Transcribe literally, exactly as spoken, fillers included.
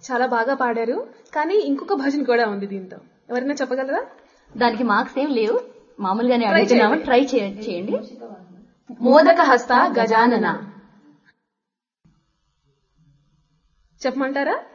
చాలా బాగా పాడారు. కానీ ఇంకొక భజన కూడా ఉంది దీంతో. ఎవరైనా చెప్పగలరా? దానికి మార్క్స్ ఏం లేవు, మామూలుగానే అడుగుతున్నాము, ట్రై చేయండి. మోదక హస్త గజానన చెప్పమంటారా?